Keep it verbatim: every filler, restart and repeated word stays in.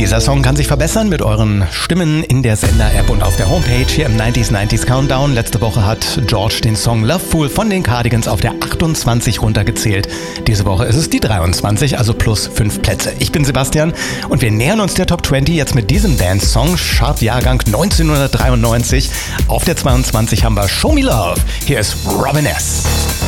Dieser Song kann sich verbessern mit euren Stimmen in der Sender-App und auf der Homepage hier im neunziger neunziger Countdown. Letzte Woche hat George den Song Loveful von den Cardigans auf der achtundzwanzig runtergezählt. Diese Woche ist es die dreiundzwanzig, also plus fünf Plätze. Ich bin Sebastian und wir nähern uns der Top zwanzig jetzt mit diesem Dance-Song, Chart-Jahrgang neunzehnhundertdreiundneunzig. Auf der zweiundzwanzig haben wir Show Me Love. Hier ist Robin S.